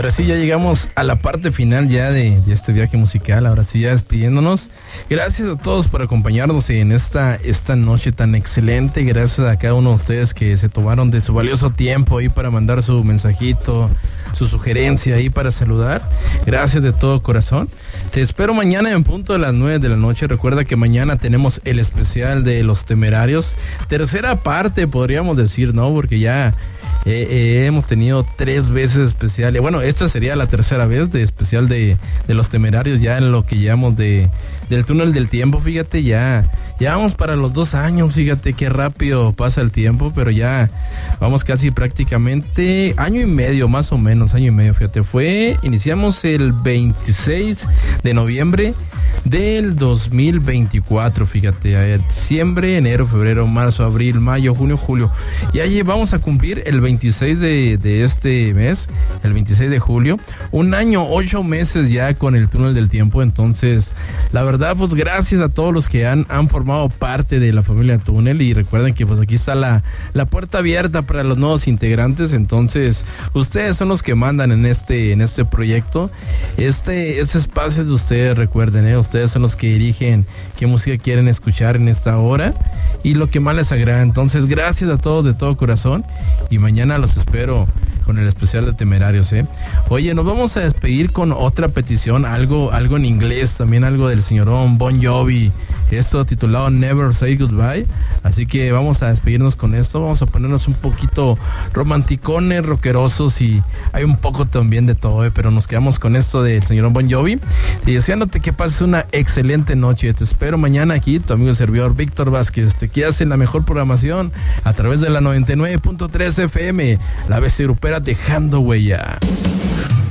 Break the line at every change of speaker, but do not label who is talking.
ahora sí, ya llegamos a la parte final ya de este viaje musical. Ahora sí, ya despidiéndonos. Gracias a todos por acompañarnos en esta noche tan excelente. Gracias a cada uno de ustedes que se tomaron de su valioso tiempo ahí para mandar su mensajito, su sugerencia ahí para saludar. Gracias de todo corazón. Te espero mañana en punto de las 9 de la noche. Recuerda que mañana tenemos el especial de Los Temerarios. Tercera parte, podríamos decir, ¿no? Porque ya hemos tenido 3 veces especiales. Bueno, esta sería la tercera vez de especial de Los Temerarios, ya en lo que llamamos del túnel del tiempo. Fíjate, ya vamos para los 2 años. Fíjate qué rápido pasa el tiempo, pero ya vamos casi prácticamente año y medio, más o menos, año y medio. Fíjate, iniciamos el 26 de noviembre del 2024, fíjate, diciembre, enero, febrero, marzo, abril, mayo, junio, julio. Ya vamos a cumplir el 26 de este mes, el 26 de julio, 1 año, 8 meses ya con el túnel del tiempo. Entonces, la verdad, pues gracias a todos los que han formado parte de la familia Túnel, y recuerden que pues aquí está la puerta abierta para los nuevos integrantes. Entonces, ustedes son los que mandan en este proyecto. Este espacio es de ustedes, recuerden, ustedes son los que dirigen qué música quieren escuchar en esta hora y lo que más les agrada. Entonces, gracias a todos de todo corazón, y mañana los espero con el especial de Temerarios. Oye, nos vamos a despedir con otra petición, algo en inglés, también algo del señorón Bon Jovi, esto titulado Never Say Goodbye. Así que vamos a despedirnos con esto, vamos a ponernos un poquito romanticones, rockerosos, y hay un poco también de todo, pero nos quedamos con esto del señorón Bon Jovi, y deseándote que pases una excelente noche. Te espero mañana aquí, tu amigo y servidor Víctor Vázquez. Te quedas en la mejor programación a través de la 99.3 FM, la BC Grupera, dejando huella.